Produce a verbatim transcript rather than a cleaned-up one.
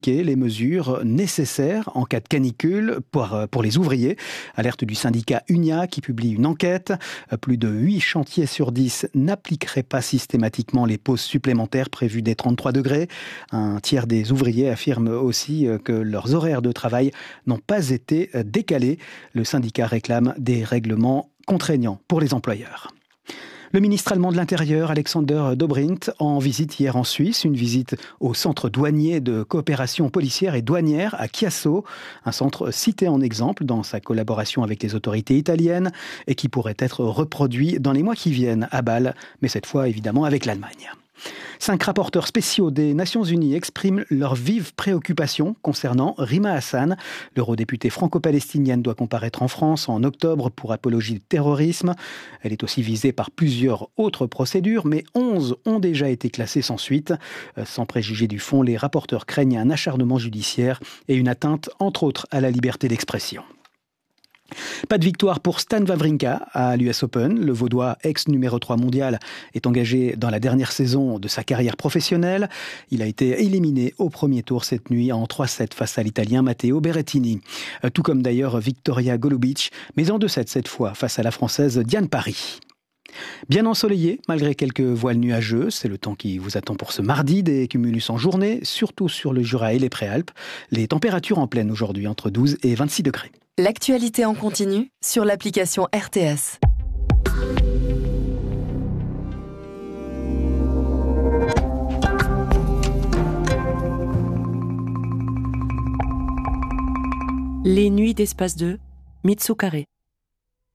les mesures nécessaires en cas de canicule pour, pour les ouvriers. Alerte du syndicat Unia qui publie une enquête. Plus de huit chantiers sur dix n'appliqueraient pas systématiquement les pauses supplémentaires prévues des trente-trois degrés. Un tiers des ouvriers affirme aussi que leurs horaires de travail n'ont pas été décalés. Le syndicat réclame des règlements contraignants pour les employeurs. Le ministre allemand de l'Intérieur, Alexander Dobrindt, en visite hier en Suisse, une visite au centre douanier de coopération policière et douanière à Chiasso, un centre cité en exemple dans sa collaboration avec les autorités italiennes et qui pourrait être reproduit dans les mois qui viennent à Bâle, mais cette fois évidemment avec l'Allemagne. Cinq rapporteurs spéciaux des Nations Unies expriment leur vive préoccupation concernant Rima Hassan. L'eurodéputée franco-palestinienne doit comparaître en France en octobre pour apologie de terrorisme. Elle est aussi visée par plusieurs autres procédures, mais onze ont déjà été classées sans suite. Sans préjuger du fond, les rapporteurs craignent un acharnement judiciaire et une atteinte, entre autres, à la liberté d'expression. Pas de victoire pour Stan Wawrinka à l'U S Open. Le Vaudois, ex-numéro trois mondial, est engagé dans la dernière saison de sa carrière professionnelle. Il a été éliminé au premier tour cette nuit en trois sept face à l'Italien Matteo Berrettini. Tout comme d'ailleurs Victoria Golubic, mais en deux sept cette fois face à la Française Diane Parry. Bien ensoleillé, malgré quelques voiles nuageux, c'est le temps qui vous attend pour ce mardi, des cumulus en journée, surtout sur le Jura et les Préalpes. Les températures en pleine aujourd'hui, entre douze et vingt-six degrés. L'actualité en continu sur l'application R T S. Les nuits d'Espace deux, Mitsu Carré.